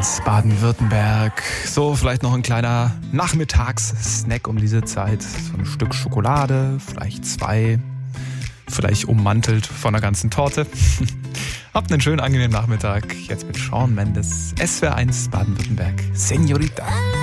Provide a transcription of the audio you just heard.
SWR1 Baden-Württemberg. So, vielleicht noch ein kleiner Nachmittagssnack um diese Zeit. So ein Stück Schokolade, vielleicht 2, vielleicht ummantelt von einer ganzen Torte. Habt einen schönen, angenehmen Nachmittag. Jetzt mit Shawn Mendes, SWR1 Baden-Württemberg, Señorita.